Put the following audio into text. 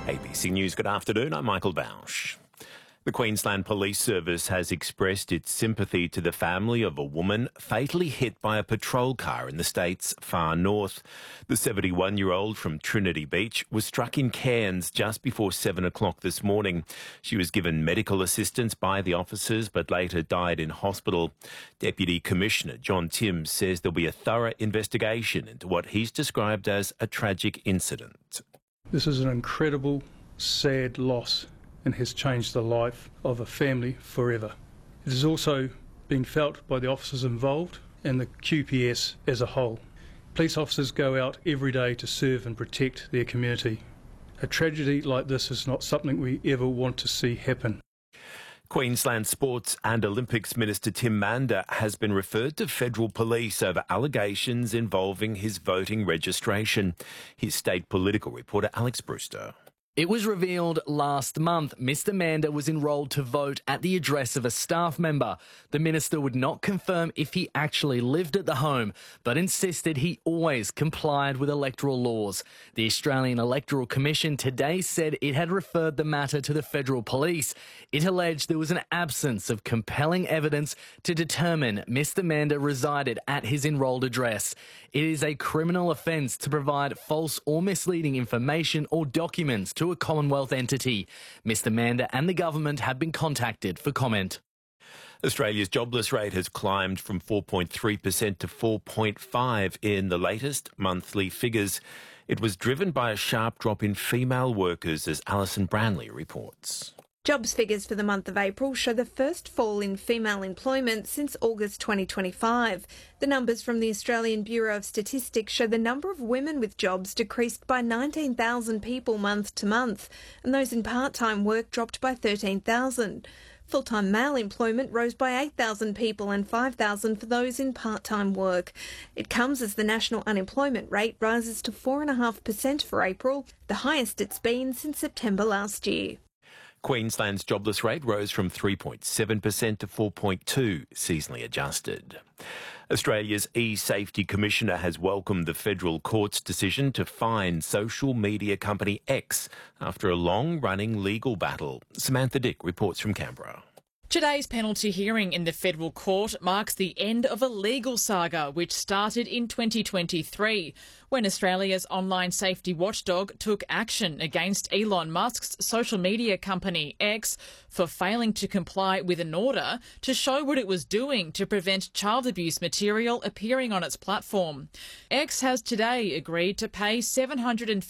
ABC News, good afternoon. I'm Michael Bausch. The Queensland Police Service has expressed its sympathy to the family of a woman fatally hit by a patrol car in the state's far north. The 71-year-old from Trinity Beach was struck in Cairns just before 7 o'clock this morning. She was given medical assistance by the officers but later died in hospital. Deputy Commissioner John Timms says there'll be a thorough investigation into what he's described as a tragic incident. This is an incredible, sad loss and has changed the life of a family forever. It has also been felt by the officers involved and the QPS as a whole. Police officers go out every day to serve and protect their community. A tragedy like this is not something we ever want to see happen. Queensland Sports and Olympics Minister Tim Mander has been referred to federal police over allegations involving his voting registration. His state political reporter Alex Brewster. It was revealed last month Mr Mander was enrolled to vote at the address of a staff member. The minister would not confirm if he actually lived at the home, but insisted he always complied with electoral laws. The Australian Electoral Commission today said it had referred the matter to the federal police. It alleged there was an absence of compelling evidence to determine Mr Mander resided at his enrolled address. It is a criminal offence to provide false or misleading information or documents to a Commonwealth entity. Mr Mander and the government have been contacted for comment. Australia's jobless rate has climbed from 4.3% to 4.5% in the latest monthly figures. It was driven by a sharp drop in female workers, as Alison Branley reports. Jobs figures for the month of April show the first fall in female employment since August 2025. The numbers from the Australian Bureau of Statistics show the number of women with jobs decreased by 19,000 people month to month, and those in part-time work dropped by 13,000. Full-time male employment rose by 8,000 people and 5,000 for those in part-time work. It comes as the national unemployment rate rises to 4.5% for April, the highest it's been since September last year. Queensland's jobless rate rose from 3.7% to 4.2%, seasonally adjusted. Australia's e-safety commissioner has welcomed the federal court's decision to fine social media company X after a long-running legal battle. Samantha Dick reports from Canberra. Today's penalty hearing in the federal court marks the end of a legal saga which started in 2023 when Australia's online safety watchdog took action against Elon Musk's social media company X for failing to comply with an order to show what it was doing to prevent child abuse material appearing on its platform. X has today agreed to pay $750